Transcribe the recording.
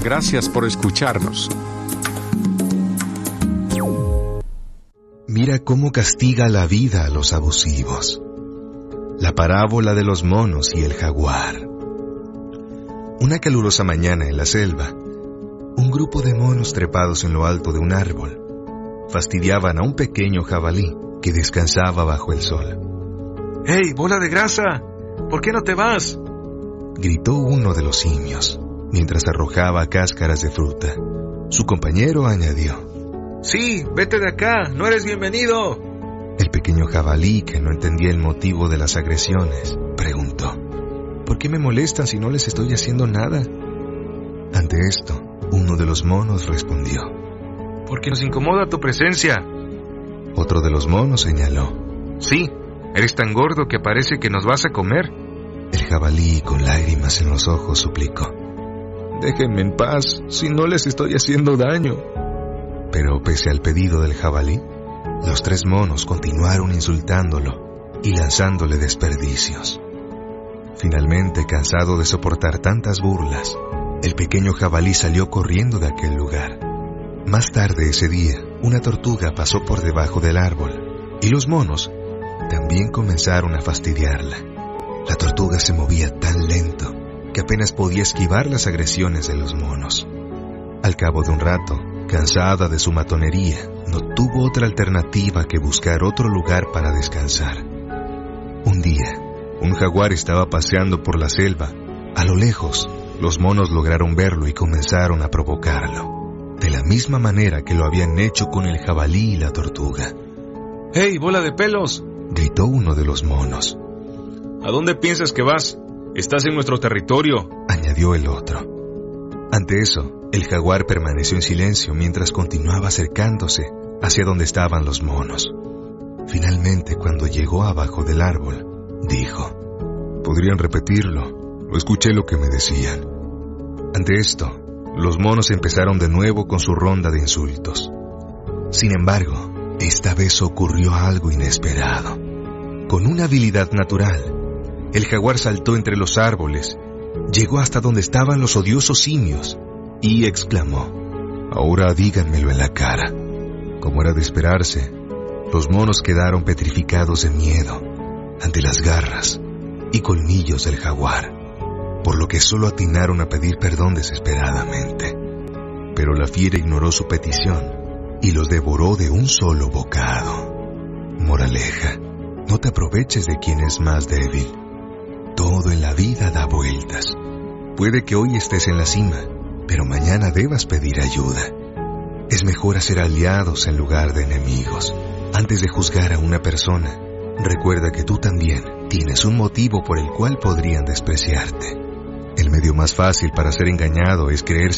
Gracias por escucharnos. Mira cómo castiga la vida a los abusivos. La parábola de los monos y el jaguar. Una calurosa mañana en la selva, un grupo de monos trepados en lo alto de un árbol fastidiaban a un pequeño jabalí que descansaba bajo el sol. ¡Hey, bola de grasa! ¿Por qué no te vas?, gritó uno de los simios, mientras arrojaba cáscaras de fruta. Su compañero añadió: ¡Sí, vete de acá! ¡No eres bienvenido! El pequeño jabalí, que no entendía el motivo de las agresiones, preguntó: ¿por qué me molestan si no les estoy haciendo nada? Ante esto, uno de los monos respondió: porque nos incomoda tu presencia. Otro de los monos señaló: sí, eres tan gordo que parece que nos vas a comer. El jabalí, con lágrimas en los ojos, suplicó: déjenme en paz, si no les estoy haciendo daño. Pero pese al pedido del jabalí, los tres monos continuaron insultándolo y lanzándole desperdicios. Finalmente, cansado de soportar tantas burlas, el pequeño jabalí salió corriendo de aquel lugar. Más tarde ese día, una tortuga pasó por debajo del árbol y los monos también comenzaron a fastidiarla. La tortuga se movía tan lento que apenas podía esquivar las agresiones de los monos. Al cabo de un rato, cansada de su matonería, no tuvo otra alternativa que buscar otro lugar para descansar. Un día, un jaguar estaba paseando por la selva. A lo lejos, los monos lograron verlo y comenzaron a provocarlo, de la misma manera que lo habían hecho con el jabalí y la tortuga. ¡Hey, bola de pelos!, gritó uno de los monos. ¿A dónde piensas que vas? Estás en nuestro territorio, añadió el otro. Ante eso, el jaguar permaneció en silencio mientras continuaba acercándose hacia donde estaban los monos. Finalmente, cuando llegó abajo del árbol, dijo: podrían repetirlo, no escuché lo que me decían. Ante esto, los monos empezaron de nuevo con su ronda de insultos. Sin embargo, esta vez ocurrió algo inesperado. Con una habilidad natural, el jaguar saltó entre los árboles, llegó hasta donde estaban los odiosos simios y exclamó: ahora díganmelo en la cara. Como era de esperarse, los monos quedaron petrificados de miedo ante las garras y colmillos del jaguar, por lo que solo atinaron a pedir perdón desesperadamente. Pero la fiera ignoró su petición y los devoró de un solo bocado. Moraleja: no te aproveches de quien es más débil. Todo en la vida da vueltas. Puede que hoy estés en la cima, pero mañana debas pedir ayuda. Es mejor hacer aliados en lugar de enemigos. Antes de juzgar a una persona, recuerda que tú también tienes un motivo por el cual podrían despreciarte. El medio más fácil para ser engañado es creer